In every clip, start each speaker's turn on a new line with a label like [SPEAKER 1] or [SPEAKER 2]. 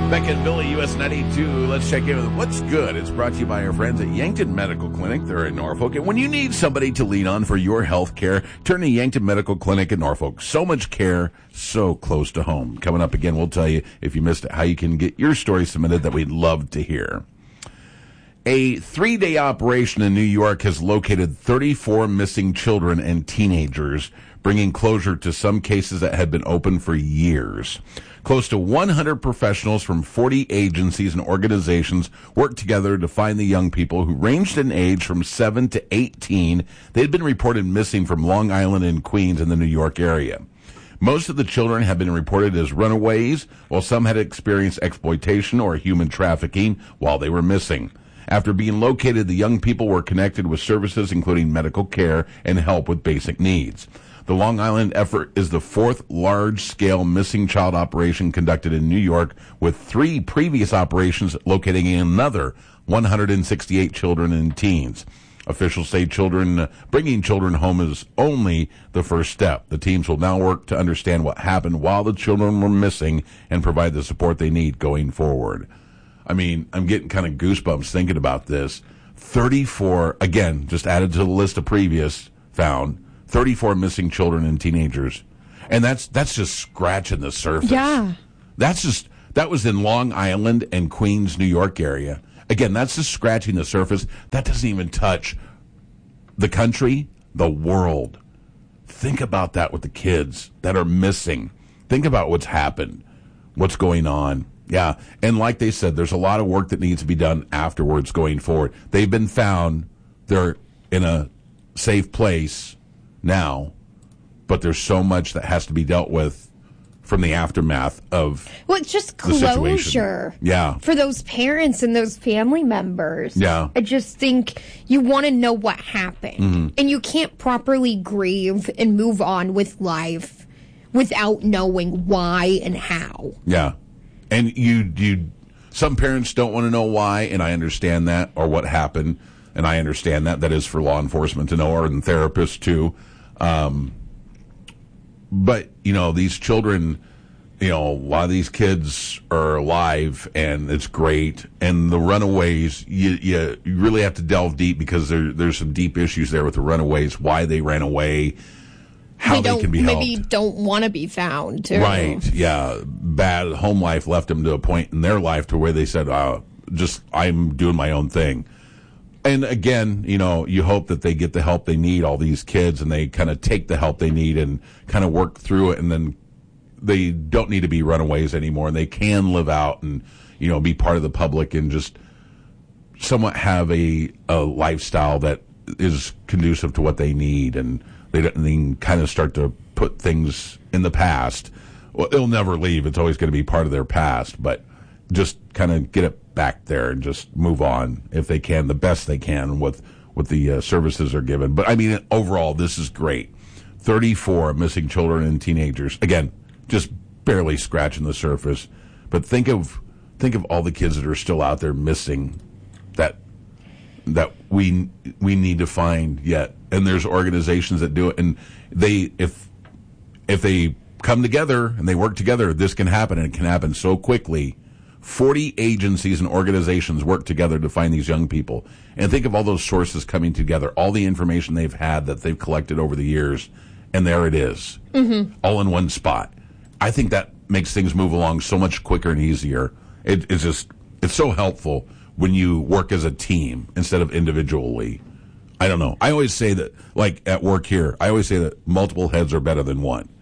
[SPEAKER 1] Beck and Billy, US 92. Let's check in with What's Good. It's brought to you by our friends at Yankton Medical Clinic. They're in Norfolk. And when you need somebody to lean on for your health care, turn to Yankton Medical Clinic in Norfolk. So much care, so close to home. Coming up again, we'll tell you, if you missed it, how you can get your story submitted that we'd love to hear. A 3-day operation in New York has located 34 missing children and teenagers, bringing closure to some cases that had been open for years. Close to 100 professionals from 40 agencies and organizations worked together to find the young people who ranged in age from 7 to 18. They had been reported missing from Long Island and Queens in the New York area. Most of the children have been reported as runaways, while some had experienced exploitation or human trafficking while they were missing. After being located, the young people were connected with services including medical care and help with basic needs. The Long Island effort is the fourth large-scale missing child operation conducted in New York, with 3 previous operations locating another 168 children and teens. Officials say bringing children home is only the first step. The teams will now work to understand what happened while the children were missing and provide the support they need going forward. I mean, I'm getting kind of goosebumps thinking about this. 34, again, just added to the list of previous found, 34 missing children and teenagers. And that's just scratching the surface.
[SPEAKER 2] Yeah.
[SPEAKER 1] That was in Long Island and Queens, New York area. Again, that's just scratching the surface. That doesn't even touch the country, the world. Think about that with the kids that are missing. Think about what's happened, what's going on. Yeah, and like they said, there's a lot of work that needs to be done afterwards going forward. They've been found. They're in a safe place now, but there's so much that has to be dealt with from the aftermath of
[SPEAKER 2] it's just closure.
[SPEAKER 1] Yeah.
[SPEAKER 2] For those parents and those family members.
[SPEAKER 1] Yeah.
[SPEAKER 2] I just think you want to know what happened. Mm-hmm. And you can't properly grieve and move on with life without knowing why and how.
[SPEAKER 1] Yeah. And you some parents don't want to know why, and I understand that, or what happened, and I understand that. That is for law enforcement to know, or and therapists too. But, these children, a lot of these kids are alive, and it's great. And the runaways, you really have to delve deep, because there's some deep issues there with the runaways, why they ran away, how they can be helped.
[SPEAKER 2] Maybe don't want to be found, too.
[SPEAKER 1] Right, yeah. Bad home life left them to a point in their life to where they said, I'm doing my own thing. And again, you hope that they get the help they need, all these kids, and they kind of take the help they need and kind of work through it, and then they don't need to be runaways anymore, and they can live out and, be part of the public and just somewhat have a lifestyle that is conducive to what they need, and they can kind of start to put things in the past. Well, it'll never leave. It's always going to be part of their past, but just kind of get it back there and just move on if they can, the best they can with the services are given. But I mean, overall, this is great. 34 missing children and teenagers. Again, just barely scratching the surface. But think of all the kids that are still out there missing that we need to find yet. And there's organizations that do it, and if they come together and they work together, this can happen, and it can happen so quickly. 40 agencies and organizations work together to find these young people. And think of all those sources coming together, all the information they've had that they've collected over the years, and there it is, all in one spot. I think that makes things move along so much quicker and easier. It's so helpful when you work as a team instead of individually. I don't know. I always say that, like at work here, I always say that multiple heads are better than one.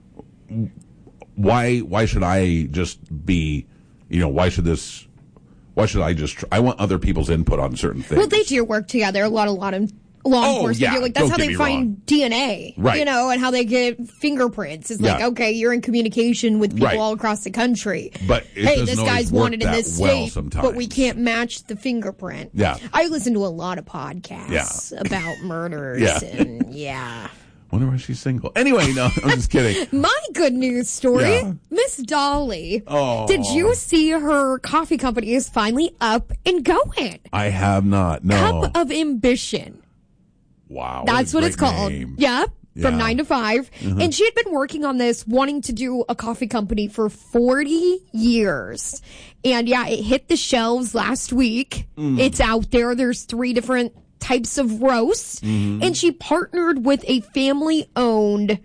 [SPEAKER 1] Why should I just be... why should I just... I want other people's input on certain things.
[SPEAKER 2] Well, they do work together. A lot of law enforcement.
[SPEAKER 1] Yeah.
[SPEAKER 2] That's how they find DNA.
[SPEAKER 1] Right.
[SPEAKER 2] And how they get fingerprints. It's like, okay, you're in communication with people all across the country.
[SPEAKER 1] But
[SPEAKER 2] hey, this guy's wanted in this state,
[SPEAKER 1] sometimes.
[SPEAKER 2] but we can't match the fingerprint.
[SPEAKER 1] Yeah.
[SPEAKER 2] I listen to a lot of podcasts about murders and
[SPEAKER 1] Wonder why she's single. Anyway, no, I'm just kidding.
[SPEAKER 2] My good news story, Miss Dolly.
[SPEAKER 1] Oh.
[SPEAKER 2] Did you see her coffee company is finally up and going?
[SPEAKER 1] I have not, no.
[SPEAKER 2] Cup of Ambition.
[SPEAKER 1] Wow.
[SPEAKER 2] That's what it's called.
[SPEAKER 1] Name.
[SPEAKER 2] Yep. from 9 to 5. And she had been working on this, wanting to do a coffee company for 40 years. And yeah, it hit the shelves last week. It's out there. There's 3 different types of roasts. And she partnered with a family-owned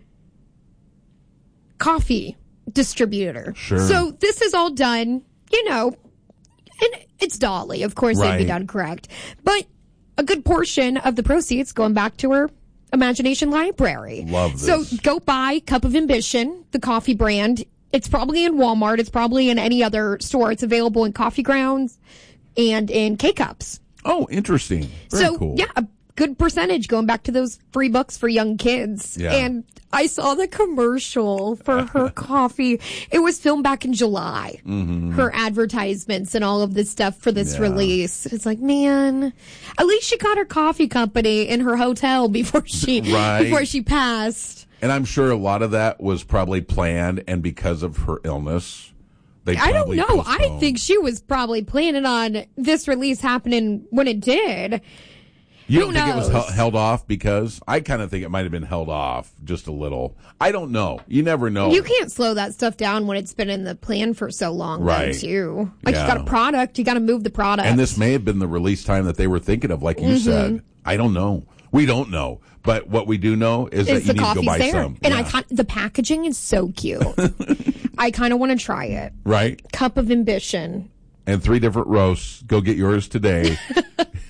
[SPEAKER 2] coffee distributor.
[SPEAKER 1] Sure.
[SPEAKER 2] So this is all done, and it's Dolly. Of course, it'd be done correct. But a good portion of the proceeds going back to her Imagination Library.
[SPEAKER 1] Love this.
[SPEAKER 2] So go buy Cup of Ambition, the coffee brand. It's probably in Walmart. It's probably in any other store. It's available in coffee grounds and in K-Cups.
[SPEAKER 1] Oh, interesting. Very cool.
[SPEAKER 2] Yeah, a good percentage going back to those free books for young kids.
[SPEAKER 1] Yeah.
[SPEAKER 2] And I saw the commercial for her coffee. It was filmed back in July. Her advertisements and all of this stuff for this release. It's like, man, at least she got her coffee company in her hotel before she passed.
[SPEAKER 1] And I'm sure a lot of that was probably planned, and because of her illness,
[SPEAKER 2] I don't know.
[SPEAKER 1] postponed.
[SPEAKER 2] I think she was probably planning on this release happening when it did.
[SPEAKER 1] You don't think it was held off? Because I kind of think it might have been held off just a little. I don't know. You never know.
[SPEAKER 2] You can't slow that stuff down when it's been in the plan for so long,
[SPEAKER 1] Right.
[SPEAKER 2] though, too. Like, you got a product, you got to move the product.
[SPEAKER 1] And this may have been the release time that they were thinking of, like you said. I don't know. We don't know. But what we do know is that you need to go buy some.
[SPEAKER 2] And the packaging is so cute. I kind of want to try it.
[SPEAKER 1] Right?
[SPEAKER 2] Cup of Ambition.
[SPEAKER 1] And 3 different roasts. Go get yours today.